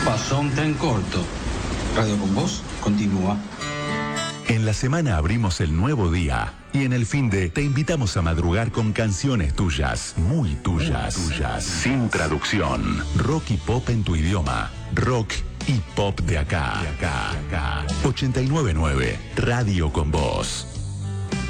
Pasó un tren corto. Radio con Voz continúa. En la semana abrimos el nuevo día y en el fin de te invitamos a madrugar con canciones tuyas, muy tuyas, sin traducción. Rock y pop en tu idioma. Rock y pop de acá. 89.9 Radio con Voz.